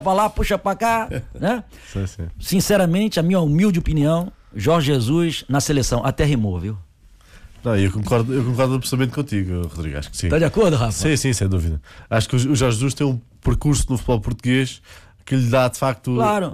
pra lá, puxa pra cá, né? Sim. Sinceramente, a minha humilde opinião, Jorge Jesus na seleção, até rimou, viu? Não, eu concordo absolutamente contigo, Rodrigo, acho que sim. Tá de acordo, Rafa? Sim, sem dúvida. Acho que o Jorge Jesus tem um percurso no futebol português que lhe dá, de facto, claro,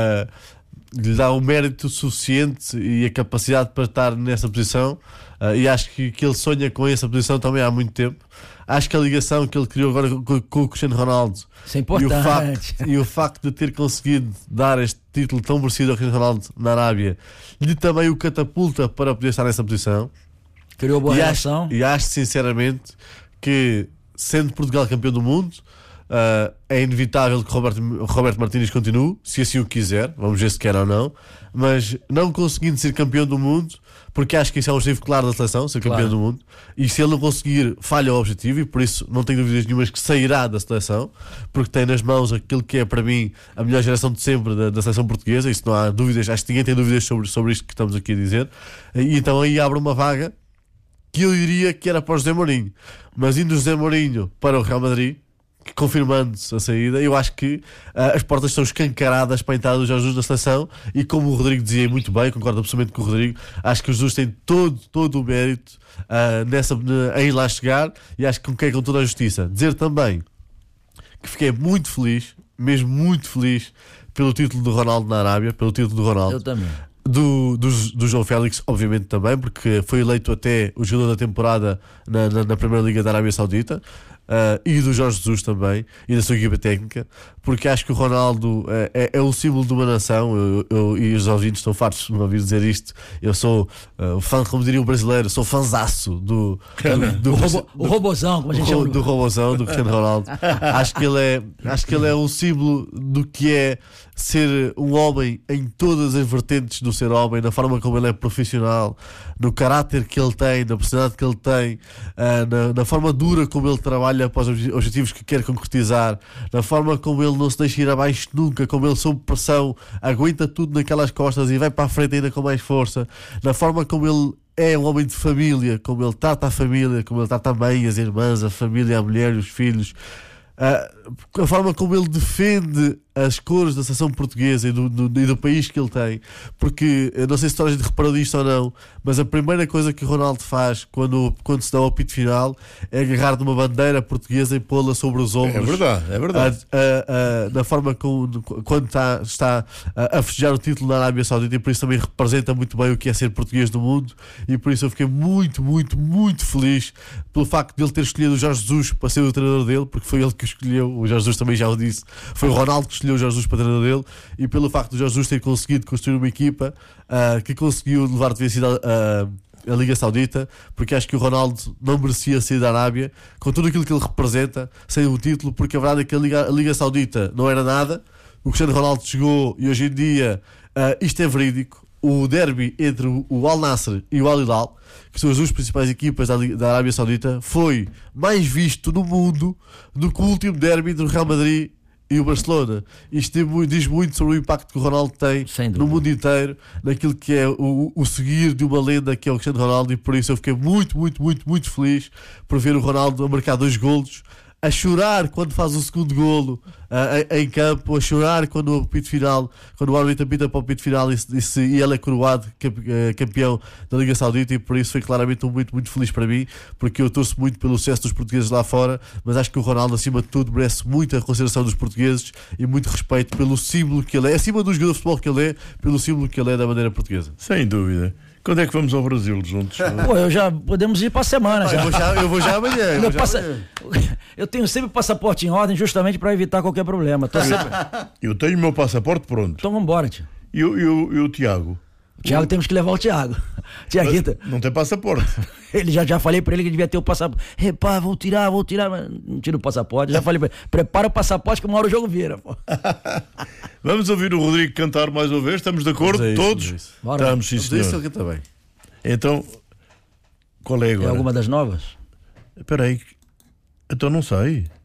lhe dá o mérito suficiente e a capacidade para estar nessa posição, e acho que ele sonha com essa posição também há muito tempo. Acho que a ligação que ele criou agora com o Cristiano Ronaldo, isso é importante, e o facto de ter conseguido dar este título tão merecido ao Cristiano Ronaldo na Arábia, lhe também o catapulta para poder estar nessa posição. Criou boa relação. E acho sinceramente que, sendo Portugal campeão do mundo, é inevitável que Roberto Martínez continue, se assim o quiser, vamos ver se quer ou não, mas não conseguindo ser campeão do mundo, porque acho que isso é um objetivo claro da seleção, ser campeão do mundo, e se ele não conseguir, falha o objetivo, e por isso não tenho dúvidas nenhumas que sairá da seleção, porque tem nas mãos aquilo que é para mim a melhor geração de sempre da seleção portuguesa. Isso não há dúvidas, acho que ninguém tem dúvidas sobre isto que estamos aqui a dizer, e então aí abre uma vaga que eu diria que era para o José Mourinho, mas indo José Mourinho para o Real Madrid, confirmando-se a saída, eu acho que as portas estão escancaradas para a entrada do Jorge Jesus na seleção, e como o Rodrigo dizia muito bem, concordo absolutamente com o Rodrigo, acho que o Jesus tem todo o mérito em lá chegar, e acho que com toda a justiça. Dizer também que fiquei muito feliz, mesmo muito feliz, pelo título do Ronaldo na Arábia, pelo título do Ronaldo. Eu também. Do João Félix, obviamente também, porque foi eleito até o jogador da temporada na Primeira Liga da Arábia Saudita. E do Jorge Jesus também, e da sua equipa técnica, porque acho que o Ronaldo é o símbolo de uma nação. E os ouvintes estão fartos de me ouvir dizer isto. Eu sou fã, como diria o brasileiro, sou fãzaço do robozão, como a gente chama. Do robozão, do Cristiano Ronaldo. Acho que ele é um símbolo do que é ser um homem em todas as vertentes do ser homem, na forma como ele é profissional, no caráter que ele tem, na personalidade que ele tem, na forma dura como ele trabalha para os objetivos que quer concretizar, na forma como ele não se deixa ir abaixo nunca, como ele sob pressão aguenta tudo naquelas costas e vai para a frente ainda com mais força, na forma como ele é um homem de família, como ele trata a família, como ele trata a mãe, as irmãs, a família, a mulher, os filhos, a forma como ele defende as cores da seleção portuguesa e do país que ele tem. Porque eu não sei se toda a gente reparou disto ou não, mas a primeira coisa que o Ronaldo faz quando se dá ao apito final é agarrar de uma bandeira portuguesa e pô-la sobre os ombros. É verdade. Na forma quando está a festejar o título na Arábia Saudita, e por isso também representa muito bem o que é ser português do mundo. E por isso eu fiquei muito, muito, muito feliz pelo facto de ele ter escolhido o Jorge Jesus para ser o treinador dele, porque foi ele que o escolheu. O Jorge Jesus também já o disse, foi o Ronaldo que escolheu o Jorge Jesus para treinador dele, e pelo facto de Jorge Jesus ter conseguido construir uma equipa que conseguiu levar de vencida a Liga Saudita, porque acho que o Ronaldo não merecia sair da Arábia com tudo aquilo que ele representa sem o título, porque a verdade é que a Liga Saudita não era nada. O Cristiano Ronaldo chegou, e hoje em dia isto é verídico, o derby entre o Al Nassr e o Al Hilal, que são as duas principais equipas da Arábia Saudita, foi mais visto no mundo do que o último derby do Real Madrid e o Barcelona. Isto diz muito sobre o impacto que o Ronaldo tem no mundo inteiro, naquilo que é o seguir de uma lenda que é o Cristiano Ronaldo, e por isso eu fiquei muito, muito, muito, muito feliz por ver o Ronaldo a marcar 2 golos, a chorar quando faz o segundo golo em campo, a chorar quando o árbitro apita para o apito final e ele é coroado campeão da Liga Saudita. E por isso foi claramente muito, muito feliz para mim, porque eu torço muito pelo sucesso dos portugueses lá fora, mas acho que o Ronaldo, acima de tudo, merece muita consideração dos portugueses e muito respeito pelo símbolo que ele é, acima do jogador de futebol que ele é, pelo símbolo que ele é da bandeira portuguesa. Sem dúvida. Quando é que vamos ao Brasil juntos? Pô, podemos ir para a semana já. Eu vou já amanhã. Eu tenho sempre o passaporte em ordem, justamente para evitar qualquer problema. Eu tenho o meu passaporte pronto. Então vamos embora, tio. E o Tiago? O Tiago, temos que levar o Tiago. Tiaguita. Não tem passaporte. Ele já falei pra ele que devia ter o passaporte. Repá, vou tirar, mas não tira o passaporte. Já falei pra ele, prepara o passaporte que uma hora o jogo vira, pô. Vamos ouvir o Rodrigo cantar mais uma vez. Estamos de acordo? Todos? Estamos, sim, senhor. Também. Então, qual é agora? É alguma das novas? Espera aí. Então não sei.